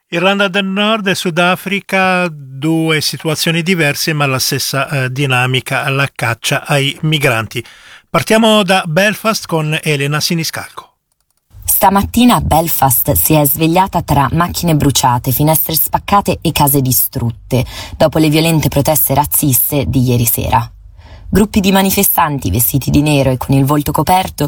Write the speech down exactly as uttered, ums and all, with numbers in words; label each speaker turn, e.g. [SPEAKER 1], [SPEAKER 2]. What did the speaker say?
[SPEAKER 1] Irlanda del Nord e Sudafrica, due situazioni diverse ma la stessa eh, dinamica, la caccia ai migranti. Partiamo da Belfast con Elena Siniscalco.
[SPEAKER 2] Stamattina Belfast si è svegliata tra macchine bruciate, finestre spaccate e case distrutte, dopo le violente proteste razziste di ieri sera. Gruppi di manifestanti vestiti di nero e con il volto coperto